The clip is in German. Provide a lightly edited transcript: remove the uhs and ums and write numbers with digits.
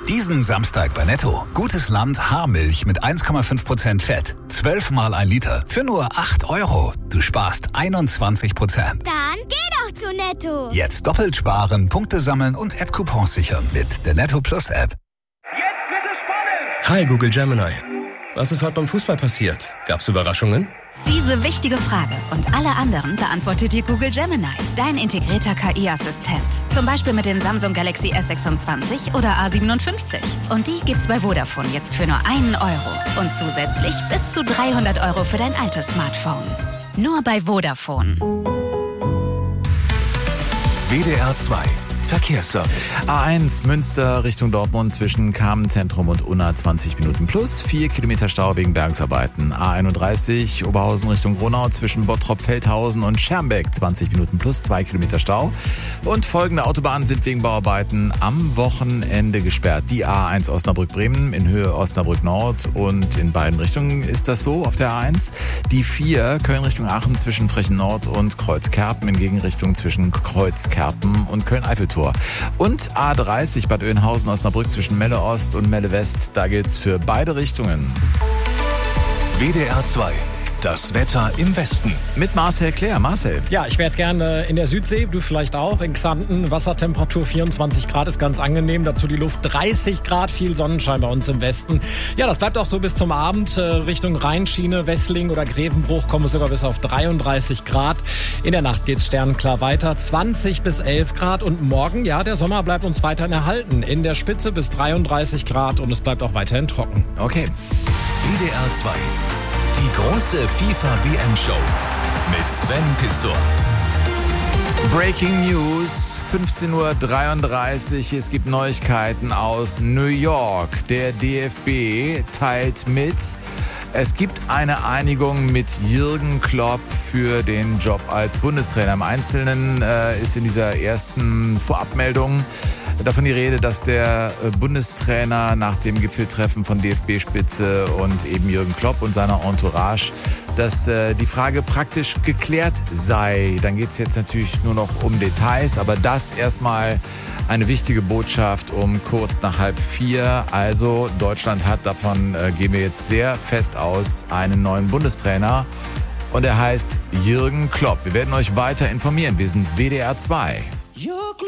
Diesen Samstag bei Netto. Gutes Land Haarmilch mit 1,5% Fett. 12 mal 1 Liter für nur 8 €. Du sparst 21%. Dann geh doch zu Netto. Jetzt doppelt sparen, Punkte sammeln und App-Coupons sichern mit der Netto Plus App. Jetzt wird es spannend! Hi Google Gemini. Was ist heute beim Fußball passiert? Gab's Überraschungen? Diese wichtige Frage und alle anderen beantwortet dir Google Gemini, dein integrierter KI-Assistent. Zum Beispiel mit dem Samsung Galaxy S26 oder A57. Und die gibt's bei Vodafone jetzt für nur 1 €. Und zusätzlich bis zu 300 € für dein altes Smartphone. Nur bei Vodafone. WDR 2 Verkehrsservice. A1 Münster Richtung Dortmund zwischen Kamenzentrum und Unna 20 Minuten plus, 4 Kilometer Stau wegen Bergungsarbeiten. A31 Oberhausen Richtung Gronau zwischen Bottrop-Feldhausen und Schermbeck 20 Minuten plus, 2 Kilometer Stau. Und folgende Autobahnen sind wegen Bauarbeiten am Wochenende gesperrt. Die A1 Osnabrück-Bremen in Höhe Osnabrück-Nord und in beiden Richtungen ist das so auf der A1. Die 4 Köln Richtung Aachen zwischen Frechen-Nord und Kreuzkerpen in Gegenrichtung zwischen Kreuzkerpen und Köln-Eiffeltor. Und A30 Bad Oeynhausen Osnabrück zwischen Melle Ost und Melle West, da gilt's für beide Richtungen. WDR 2 Das Wetter im Westen. Mit Marcel Claire. Marcel. Ja, ich wäre jetzt gerne in der Südsee, du vielleicht auch, in Xanten. Wassertemperatur 24 Grad ist ganz angenehm. Dazu die Luft 30 Grad, viel Sonnenschein bei uns im Westen. Ja, das bleibt auch so bis zum Abend. Richtung Rheinschiene, Wessling oder Grevenbruch kommen wir sogar bis auf 33 Grad. In der Nacht geht's sternenklar weiter. 20 bis 11 Grad. Und morgen, ja, der Sommer bleibt uns weiterhin erhalten. In der Spitze bis 33 Grad und es bleibt auch weiterhin trocken. Okay. WDR 2 Die große FIFA-WM-Show mit Sven Pistor. Breaking News, 15:33 Uhr. Es gibt Neuigkeiten aus New York. Der DFB teilt mit, es gibt eine Einigung mit Jürgen Klopp für den Job als Bundestrainer. Im Einzelnen ist in dieser ersten Vorabmeldung davon die Rede, dass der Bundestrainer nach dem Gipfeltreffen von DFB-Spitze und eben Jürgen Klopp und seiner Entourage, dass die Frage praktisch geklärt sei. Dann geht es jetzt natürlich nur noch um Details, aber das erstmal eine wichtige Botschaft um kurz nach 3:30. Also Deutschland hat, davon gehen wir jetzt sehr fest aus, einen neuen Bundestrainer und er heißt Jürgen Klopp. Wir werden euch weiter informieren. Wir sind WDR 2.